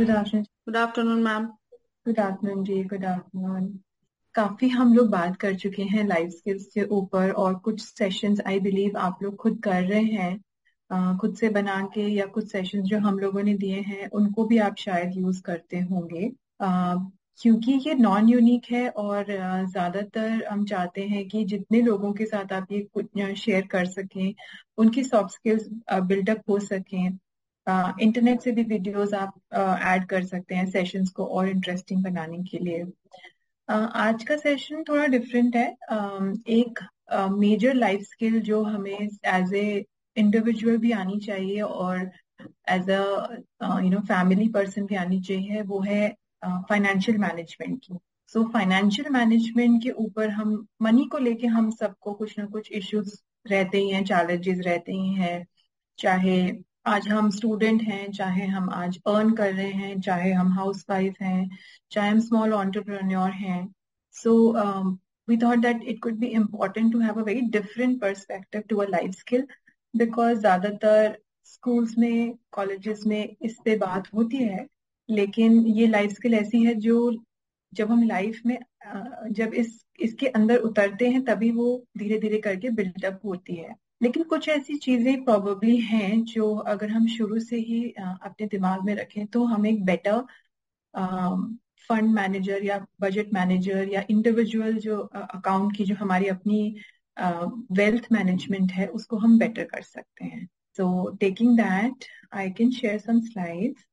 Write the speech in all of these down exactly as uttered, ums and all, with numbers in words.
Good afternoon. Good afternoon ma'am. Good afternoon जी, good afternoon. काफी हम लोग बात कर चुके हैं लाइफ स्किल्स के ऊपर, और कुछ सेशंस आई बिलीव आप लोग खुद कर रहे हैं, अ, खुद से बना के, या कुछ सेशंस जो हम लोगों ने दिए हैं उनको भी आप शायद यूज करते होंगे। अ, क्योंकि ये नॉन यूनिक है, और अ, ज्यादातर हम चाहते हैं कि जितने लोगों के साथ आप ये कुछ शेयर कर सकें, उनकी सॉफ्ट स्किल्स बिल्डअप हो सकें। इंटरनेट से भी वीडियोस आप ऐड कर सकते हैं सेशंस को और इंटरेस्टिंग बनाने के लिए। अ, आज का सेशन थोड़ा डिफरेंट है। अम, एक मेजर लाइफ स्किल जो हमें एज ए इंडिविजुअल भी आनी चाहिए, और as a you know family person भी आनी चाहिए, वो है फाइनेंशियल मैनेजमेंट की। सो फाइनेंशियल मैनेजमेंट के ऊपर हम मनी को लेके हम सबको कुछ ना कुछ इश्यूज रहते ही हैं, चैलेंजेस रहते ही हैं। चाहे आज हम स्टूडेंट हैं, चाहे हम आज अर्न कर रहे हैं, चाहे हम हाउस वाइफ हैं, चाहे हम स्मॉल एंटरप्रेन्योर हैं। So we thought that it could be important to have a very different perspective to a life skill, because ज्यादातर स्कूल्स में, कॉलेजेस में इस पे बात होती है, लेकिन ये लाइफ स्किल ऐसी है जो जब हम लाइफ में अ, जब इस इसके अंदर उतरते हैं तभी वो धीरे धीरे करके बिल्डअप होती है। लेकिन कुछ ऐसी चीजें प्रोबेबली हैं जो अगर हम शुरू से ही अ, अपने दिमाग में रखें तो हम एक बेटर फंड मैनेजर या बजट मैनेजर या इंडिविजुअल जो अकाउंट की जो हमारी अपनी वेल्थ मैनेजमेंट है उसको हम बेटर कर सकते हैं। So taking that, I can share some slides.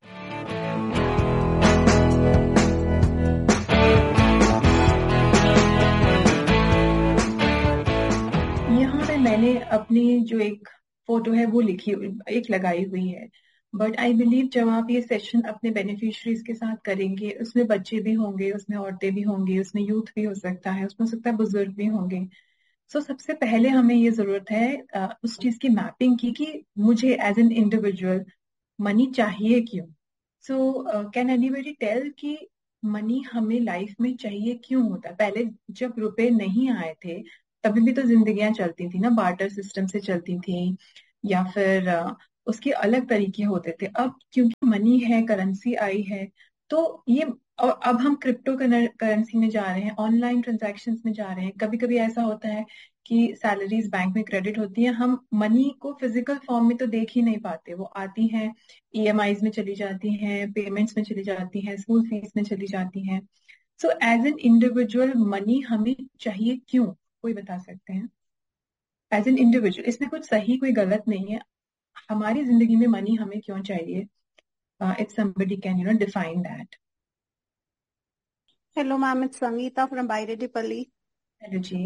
यहाँ पे मैंने अपनी जो एक फोटो है वो लिखी, एक लगाई हुई है। बट आई बिलीव जब आप ये सेशन अपने बेनिफिशरीज के साथ करेंगे, उसमें बच्चे भी होंगे, उसमें औरतें भी होंगी, उसमें यूथ भी हो सकता है, उसमें हो सकता है बुजुर्ग भी होंगे। सो so, सबसे पहले हमें ये जरूरत है अ, उस चीज की मैपिंग की कि मुझे एज एन इंडिविजुअल मनी चाहिए क्यों। सो कैन एनीबडी टेल कि मनी हमें लाइफ में चाहिए क्यों होता है? पहले जब रुपए नहीं आए थे तभी भी तो जिंदगियां चलती थी ना, बार्टर सिस्टम से चलती थी, या फिर अ, उसके अलग तरीके होते थे। अब क्योंकि मनी है, करेंसी आई है, तो ये, और अब हम क्रिप्टो करेंसी में जा रहे हैं, ऑनलाइन ट्रांजैक्शंस में जा रहे हैं। कभी कभी ऐसा होता है कि सैलरीज बैंक में क्रेडिट होती है, हम मनी को फिजिकल फॉर्म में तो देख ही नहीं पाते, वो आती हैं, ईएमआईज में चली जाती हैं, पेमेंट्स में चली जाती हैं, स्कूल फीस में चली जाती हैं। So as an individual money हमें चाहिए क्यों? कोई बता सकते हैं? एज एन इंडिविजुअल, इसमें कुछ सही कोई गलत नहीं है। हमारी जिंदगी में मनी हमें क्यों चाहिए? If somebody can you know define that. Hello ma'am, it's Sangeeta from बायरेड्डीपल्ली। Hello जी।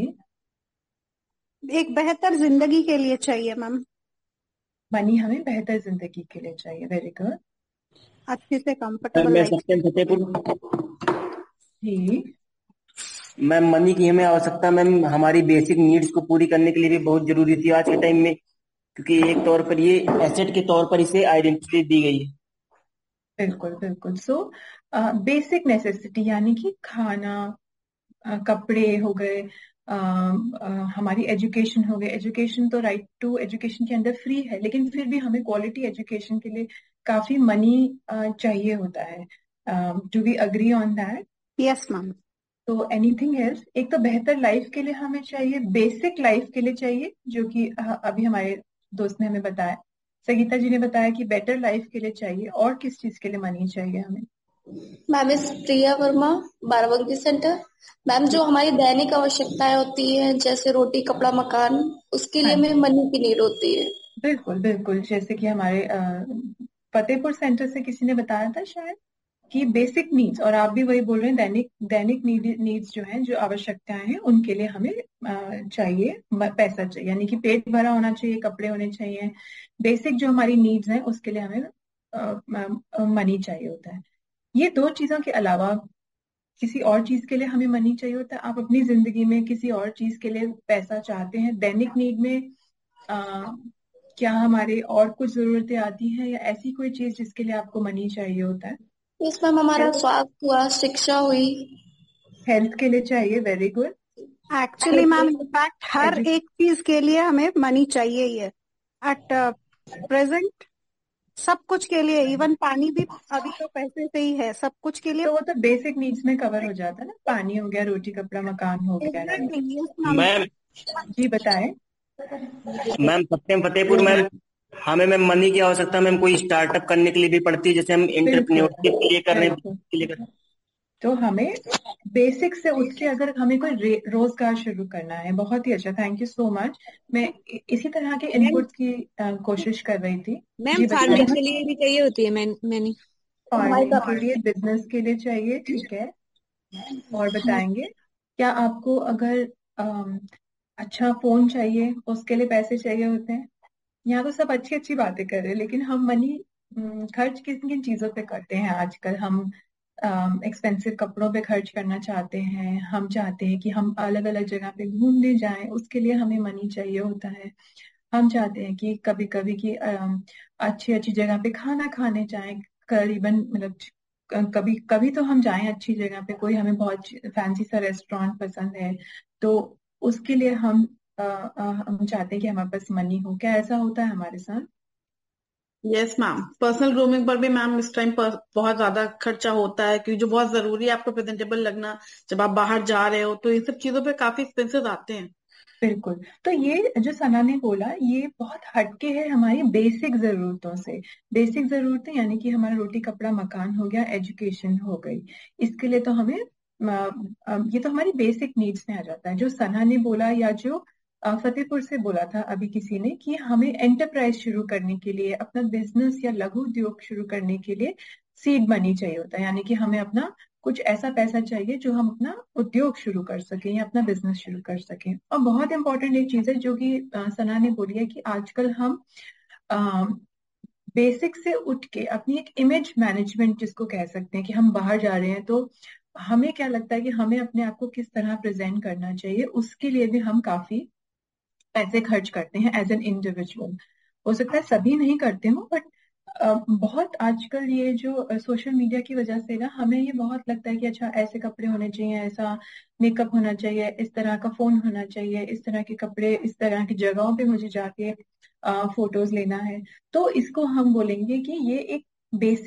एक बेहतर जिंदगी के लिए चाहिए मैम। मनी हमें बेहतर जिंदगी के लिए चाहिए, वेरी गुड। अच्छे से मैम कंफर्टेबल मैं लाइफ। सत्यम फतेहपुर। जी। मैम मनी की हमें आवश्यकता मैम हमारी बेसिक नीड्स को पूरी करने के लिए भी बहुत जरूरी थी आज के टाइम में, क्योंकि एक तौर पर ये एसेट के तौर पर इसे आइडेंटिटी दी गई है। बिल्कुल बिल्कुल। सो बेसिक नेसेसिटी यानी कि खाना, अ, कपड़े हो गए, अ, अ, हमारी एजुकेशन हो गई। एजुकेशन तो राइट टू एजुकेशन के अंदर फ्री है, लेकिन फिर भी हमें क्वालिटी एजुकेशन के लिए काफी मनी चाहिए होता है। Do we agree on that? Yes ma'am. तो एनीथिंग एल्स? एक तो बेहतर लाइफ के लिए हमें चाहिए, बेसिक लाइफ के लिए चाहिए, जो कि अ, अभी हमारे दोस्त ने हमें बताया, संगीता जी ने बताया कि बेटर लाइफ के लिए चाहिए। और किस चीज के लिए मनी चाहिए हमें? मैम इस प्रिया वर्मा, बाराबंकी सेंटर। मैम जो हमारी दैनिक आवश्यकताएं होती हैं जैसे रोटी कपड़ा मकान, उसके लिए हाँ हमें जी, मनी की नीड होती है। बिल्कुल बिल्कुल। जैसे कि हमारे अ, फतेहपुर सेंटर से किसी ने बताया था शायद कि बेसिक नीड्स, और आप भी वही बोल रहे हैं, दैनिक दैनिक नीड नीड्स जो हैं, जो आवश्यकताएं हैं, उनके लिए हमें अ, चाहिए, म- पैसा चाहिए, यानी कि पेट भरा होना चाहिए, कपड़े होने चाहिए। बेसिक जो हमारी नीड्स हैं उसके लिए हमें मनी चाहिए होता है। ये दो चीजों के अलावा किसी और चीज के लिए हमें मनी चाहिए होता है? आप अपनी जिंदगी में किसी और चीज के लिए पैसा चाहते हैं? दैनिक नीड में आ, क्या हमारे और कुछ जरूरतें आती हैं, या ऐसी कोई चीज जिसके लिए आपको मनी चाहिए होता है? इस मैम हमारा हेल्थ, स्वास्थ्य हुआ, शिक्षा हुई। हेल्थ के लिए चाहिए, very good. Actually ma'am in fact हर एजु एक चीज के लिए हमें मनी चाहिए ही है एट प्रेजेंट। सब कुछ के लिए, इवन पानी भी अभी तो पैसे से ही है, सब कुछ के लिए। तो वो तो बेसिक नीड्स में कवर हो जाता है ना, पानी हो गया, रोटी कपड़ा मकान हो गया, right? Exactly, yes ma'am. Ma'am जी बताएं। मैम सत्यम फतेहपुर मैम, हमें मैम मनी की आवश्यकता मैम कोई स्टार्टअप करने के लिए भी पड़ती है, जैसे हम बिल्कुल इंटरप्रेन्योरशिप के लिए कर रहे हैं, बिल्कुल। के लिए कर रहे हैं। तो हमें बेसिक से उठ के अगर हमें कोई रे- रोजगार शुरू करना है, बहुत ही अच्छा, थैंक यू सो मच। मैं इ- इसी तरह के मैम इनपुट्स की अ, कोशिश कर रही थी। मैम जी फार्मिंग बताएं। के लिए भी चाहिए होती है मैन मैनी। फार्मिंग के लिए, बिजनेस के लिए चाहिए, ठीक है। और बताएंगे, क्या आपको अगर अम, अच्छा फोन चाहिए उसके लिए पैसे चाहिए होते हैं? यहाँ तो सब अच्छी अच्छी बातें कर रहे हैं, लेकिन हम मनी खर्च किन किन चीजों पे करते हैं आजकल? हम एक्सपेंसिव कपड़ों पे खर्च करना चाहते हैं, हम चाहते हैं कि हम अलग अलग जगह पे घूमने जाएं, उसके लिए हमें मनी चाहिए होता है। हम चाहते हैं कि कभी कभी कि अम, अच्छी अच्छी जगह पे खाना खाने जाएं, करीबन मतलब क- कभी कभी तो हम जाएं अच्छी जगह पे, कोई हमें बहुत फैंसी सा रेस्टोरेंट पसंद है, तो उसके लिए हम अ, अ, हम चाहते हैं कि हमारे पास मनी हो। क्या ऐसा होता है हमारे साथ? यस मैम, पर्सनल ग्रूमिंग पर भी मैम इस टाइम पर बहुत ज्यादा खर्चा होता है, क्योंकि जो बहुत जरूरी है आपको प्रेजेंटेबल लगना, जब आप बाहर जा रहे हो तो इन सब चीजों पे काफी एक्सपेंसेस आते हैं। बिल्कुल। तो ये जो सना ने बोला, ये बहुत हटके है हमारी बेसिक जरूरतों से। बेसिक जरूरतें यानी कि हमारा रोटी कपड़ा मकान हो गया, एजुकेशन हो गई, इसके लिए तो हमें अ, अ, ये तो हमारी बेसिक नीड्स में आ जाता है। जो सना ने बोला या जो अ, फतेहपुर से बोला था अभी किसी ने, कि हमें एंटरप्राइज शुरू करने के लिए, अपना बिजनेस या लघु उद्योग शुरू करने के लिए सीड मनी चाहिए होता है, यानी कि हमें अपना कुछ ऐसा पैसा चाहिए जो हम अपना उद्योग शुरू कर सकें या अपना बिजनेस शुरू कर सकें। और बहुत इंपॉर्टेंट एक चीज है जो कि अ, सना ने बोली है, कि आजकल हम बेसिक से उठ के अपनी एक इमेज मैनेजमेंट जिसको कह सकते हैं, कि हम बाहर जा रहे हैं तो हमें क्या लगता है कि हमें अपने आप को किस तरह प्रेजेंट करना चाहिए, उसके लिए भी हम काफी पैसे खर्च करते हैं एज एन इंडिविजुअल। हो सकता है सभी नहीं करते हो, बट बहुत आजकल ये जो सोशल मीडिया की वजह से ना, हमें ये बहुत लगता है कि अच्छा ऐसे कपड़े होने चाहिए, ऐसा मेकअप होना चाहिए, इस तरह का फोन होना चाहिए, इस तरह के कपड़े, इस तरह की जगहों पे मुझे जाके फोटोज लेना है। तो इसको हम बोलेंगे कि ये एक बेसिक